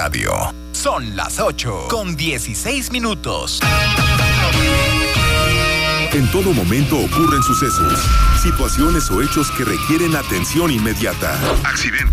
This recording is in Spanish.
Radio. Son las 8:16. En todo momento ocurren sucesos, situaciones o hechos que requieren atención inmediata. Accidentes,